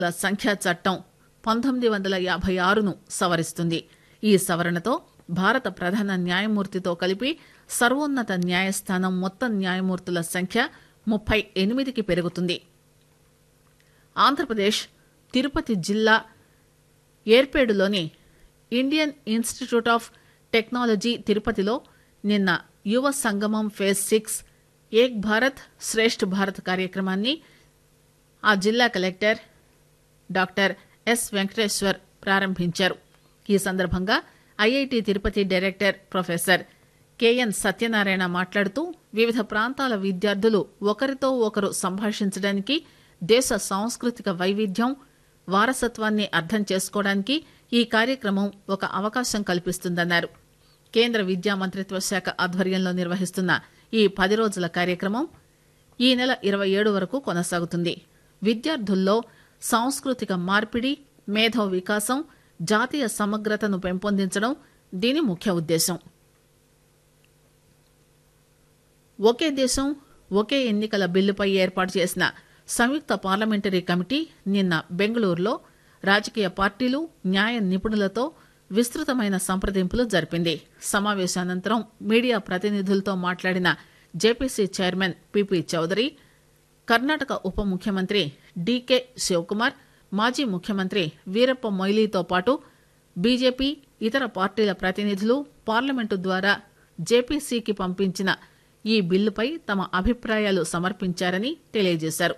సంఖ్యా చట్టం 1956ను సవరిస్తుంది. ఈ సవరణతో భారత ప్రధాన న్యాయమూర్తితో కలిపి సర్వోన్నత న్యాయస్థానం మొత్తం న్యాయమూర్తుల సంఖ్య 38కి పెరుగుతుంది. ఆంధ్రప్రదేశ్ తిరుపతి జిల్లా ఏర్పేడులోని ఇండియన్ ఇన్స్టిట్యూట్ ఆఫ్ టెక్నాలజీ తిరుపతిలో నిన్న యువ సంగమం ఫేజ్ 6 ఏక్ భారత్ శ్రేష్ఠ్ భారత్ కార్యక్రమాన్ని ఆ జిల్లా కలెక్టర్ డాక్టర్ ఎస్ వెంకటేశ్వర్ ప్రారంభించారు. ఈ సందర్భంగా IIT Tirupati director professor KN Satyanarayana మాట్లాడుతూ వివిధ ప్రాంతాల విద్యార్థులు ఒకరితో ఒకరు సంభాషించడానికి, దేశ సాంస్కృతిక వైవిధ్యం, వారసత్వాన్ని అర్థం చేసుకోవడానికి ఈ కార్యక్రమం ఒక అవకాశం కల్పిస్తుందన్నారు. కేంద్ర విద్యా మంత్రిత్వ శాఖ ఆధ్వర్యంలో నిర్వహిస్తున్న ఈ 10 రోజుల కార్యక్రమం ఈ నెల 27 వరకు కొనసాగుతుంది. విద్యార్థుల్లో సాంస్కృతిక మార్పిడి, మేధో వికాసం, జాతీయ సమగ్రతను పెంపొందించడం దీని ముఖ్య ఉద్దేశం. ఒకే దేశం ఒకే ఎన్నికల బిల్లుపై ఏర్పాటు చేసిన సంయుక్త పార్లమెంటరీ కమిటీ నిన్న బెంగళూరులో రాజకీయ పార్టీలు, న్యాయ నిపుణులతో విస్తృతమైన సంప్రదింపులు జరిపింది. సమావేశానంతరం మీడియా ప్రతినిధులతో మాట్లాడిన JPC chairman PP Chowdary, Karnataka ఉప ముఖ్యమంత్రి డీకే శివకుమార్, మాజీ ముఖ్యమంత్రి వీరప్ప మొయిలీతో పాటు బీజేపీ, ఇతర పార్టీల ప్రతినిధులు పార్లమెంటు ద్వారా జేపీసీకి పంపించిన ఈ బిల్లుపై తమ అభిప్రాయాలు సమర్పించారని తెలియజేశారు.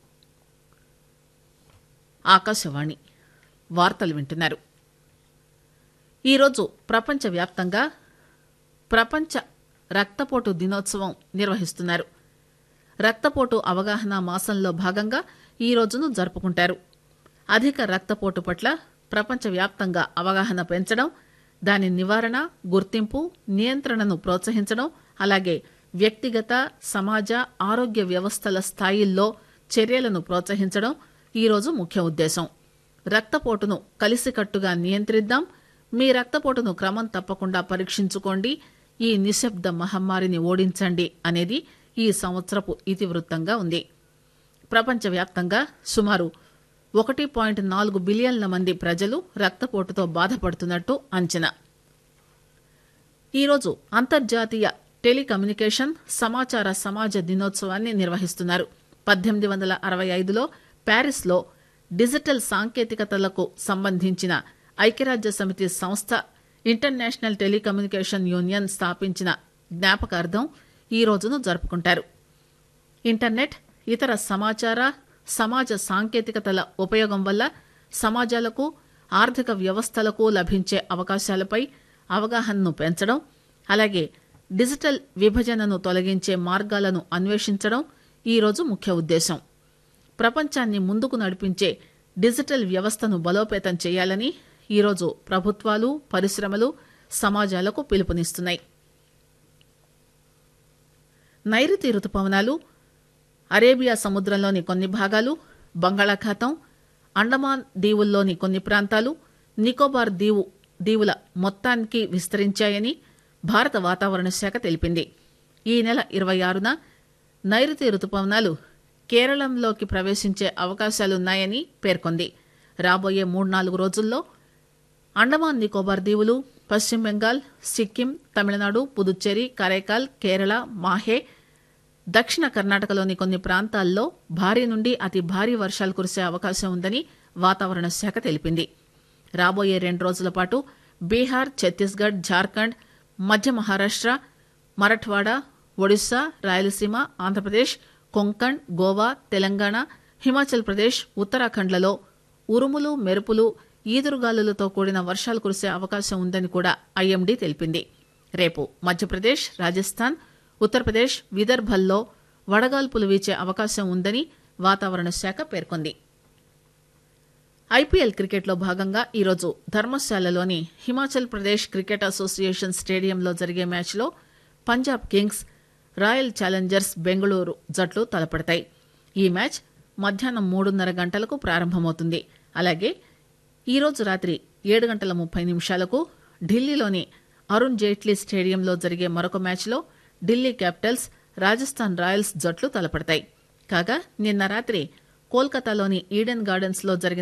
ఆకాశవాణి వార్తలు వింటున్నారు. ఈరోజు ప్రపంచవ్యాప్తంగా ప్రపంచ రక్తపోటు దినోత్సవం నిర్వహిస్తున్నారు. రక్తపోటు అవగాహన మాసంలో భాగంగా ఈ రోజును జరుపుకుంటారు. అధిక రక్తపోటు పట్ల ప్రపంచవ్యాప్తంగా అవగాహన పెంచడం, దాని నివారణ, గుర్తింపు, నియంత్రణను ప్రోత్సహించడం, అలాగే వ్యక్తిగత, సమాజ ఆరోగ్య వ్యవస్థల స్థాయిల్లో చర్యలను ప్రోత్సహించడం ఈ రోజు ముఖ్య ఉద్దేశం. రక్తపోటును కలిసికట్టుగా నియంత్రిద్దాం, మీ రక్తపోటును క్రమం తప్పకుండా పరీక్షించుకోండి, ఈ నిశ్శబ్ద మహమ్మారిని ఓడించండి అనేది ఈ సంవత్సరపు ఇతివృత్తంగా ఉంది. ప్రపంచవ్యాప్తంగా సుమారు 1.4 బిలియన్ల మంది ప్రజలు రక్తపోటుతో బాధపడుతున్నట్టు అంచనా. ఈరోజు అంతర్జాతీయ టెలికమ్యూనికేషన్ సమాచార సమాజ దినోత్సవాన్ని నిర్వహిస్తున్నారు. 1865లో ప్యారిస్లో డిజిటల్ సాంకేతికతలకు సంబంధించిన ఐక్యరాజ్య సమితి సంస్థ ఇంటర్నేషనల్ టెలికమ్యూనికేషన్ యూనియన్ స్థాపించిన జ్ఞాపకార్థం ఈ రోజును జరుపుకుంటారు. ఇంటర్నెట్, ఇతర సమాచార సమాజ సాంకేతికతల ఉపయోగం వల్ల సమాజాలకు, ఆర్థిక వ్యవస్థలకు లభించే అవకాశాలపై అవగాహనను పెంచడం, అలాగే డిజిటల్ విభజనను తొలగించే మార్గాలను అన్వేషించడం ఈ రోజు ముఖ్య ఉద్దేశం. ప్రపంచాన్ని ముందుకు నడిపించే డిజిటల్ వ్యవస్థను బలోపేతం చేయాలని ఈరోజు ప్రభుత్వాలు, పరిశ్రమలు సమాజాలకు పిలుపునిస్తున్నాయి. నైరుతి రుతుపవనాలు అరేబియా సముద్రంలోని కొన్ని భాగాలు, బంగాళాఖాతం, అండమాన్ దీవుల్లోని కొన్ని ప్రాంతాలు, నికోబార్ దీవుల మొత్తానికి విస్తరించాయని భారత వాతావరణ శాఖ తెలిపింది. ఈ నెల 26న నైరుతి రుతుపవనాలు కేరళంలోకి ప్రవేశించే అవకాశాలున్నాయని పేర్కొంది. రాబోయే 3-4 రోజుల్లో అండమాన్ నికోబార్ దీవులు, పశ్చిమ బెంగాల్, సిక్కిం, తమిళనాడు, పుదుచ్చేరి, కరైకాల్, కేరళ, మాహే, దక్షిణ కర్ణాటకలోని కొన్ని ప్రాంతాల్లో భారీ నుండి అతి భారీ వర్షాలు కురిసే అవకాశం ఉందని వాతావరణ శాఖ తెలిపింది. రాబోయే 2 రోజుల పాటు బీహార్, ఛత్తీస్గఢ్, జార్ఖండ్, మధ్య మహారాష్ట్ర, మరఠ్వాడా, ఒడిశా, రాయలసీమ, ఆంధ్రప్రదేశ్, కొంకణ్, గోవా, తెలంగాణ, హిమాచల్ ప్రదేశ్, ఉత్తరాఖండ్లలో ఉరుములు, మెరుపులు, ఈదురుగాలులతో కూడిన వర్షాలు కురిసే అవకాశం ఉందని కూడా ఐఎండీ తెలిపింది. రేపు మధ్యప్రదేశ్, రాజస్థాన్, ఉత్తరప్రదేశ్, విదర్భల్లో వడగాల్పులు వీచే అవకాశం ఉందని వాతావరణ శాఖ పేర్కొంది. ఐపీఎల్ క్రికెట్లో భాగంగా ఈరోజు ధర్మశాలలోని హిమాచల్ ప్రదేశ్ క్రికెట్ అసోసియేషన్ స్టేడియంలో జరిగే మ్యాచ్లో Punjab Kings, royal Challengers Bengaluru జట్లు తలపడతాయి. ఈ మ్యాచ్ మధ్యాహ్నం 3:30 గంటలకు ప్రారంభమవుతుంది. అలాగే ఈరోజు రాత్రి 7:30 ఢిల్లీలోని అరుణ్ జైట్లీ స్టేడియంలో జరిగే మరొక మ్యాచ్లో ఢిల్లీ క్యాపిటల్స్, రాజస్థాన్ రాయల్స్ జట్లు తలపడతాయి. కాగా నిన్న రాత్రి కోల్కతాలోని ఈడెన్ గార్డెన్స్ లో జరిగిన